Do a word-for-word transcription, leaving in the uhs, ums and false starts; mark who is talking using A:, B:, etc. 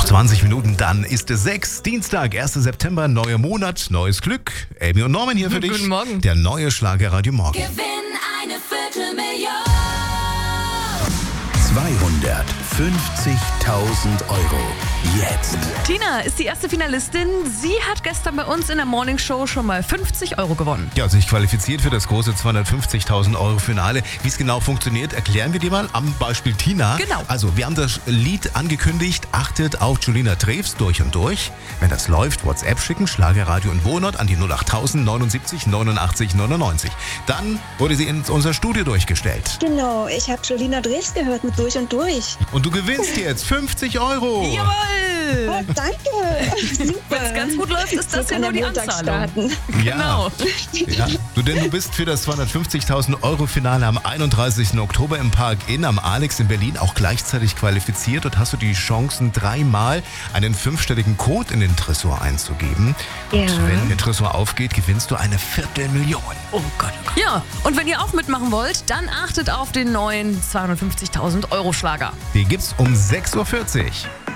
A: zwanzig Minuten, dann ist es sechs. Dienstag, erster September, neuer Monat, neues Glück. Amy und Norman hier für dich.
B: Guten Morgen.
A: Der neue Schlager Radio Morgen.
C: Gewinn eine Viertelmillion.
D: zweihundertfünfzigtausend Euro. Jetzt.
B: Tina ist die erste Finalistin. Sie hat gestern bei uns in der Morning Show schon mal fünfzig Euro gewonnen.
A: Ja, sich qualifiziert für das große zweihundertfünfzigtausend Euro Finale. Wie es genau funktioniert, erklären wir dir mal am Beispiel Tina.
B: Genau.
A: Also, wir haben das Lied angekündigt. Achtet auf Julina Drews durch und durch. Wenn das läuft, WhatsApp schicken, Schlagerradio und Wohnort an die null achttausend neunundsiebzig neunundachtzig neunundneunzig. Dann wurde sie in unser Studio durchgestellt.
E: Genau, ich habe Julina Drews gehört mit Durch und Durch.
A: Und du gewinnst jetzt fünfzig Euro.
B: Jawohl!
E: Oh, danke. Super.
B: Wenn es ganz gut läuft, ist das
E: So
B: ja
E: kann
B: nur die
E: der Montag
B: Anzahlung.
E: starten.
A: Ja.
B: Genau.
A: Ja. Du, denn du bist für das zweihundertfünfzigtausend Euro Finale am einunddreißigsten Oktober im Park Inn am Alex in Berlin auch gleichzeitig qualifiziert. Dort hast du die Chancen, dreimal einen fünfstelligen Code in den Tresor einzugeben.
E: Ja.
A: Und wenn der Tresor aufgeht, gewinnst du eine Viertelmillion.
B: Oh Gott, oh Gott. Ja, und wenn ihr auch mitmachen wollt, dann achtet auf den neuen zweihundertfünfzigtausend Euro Schlager.
A: Die gibt's um sechs Uhr vierzig.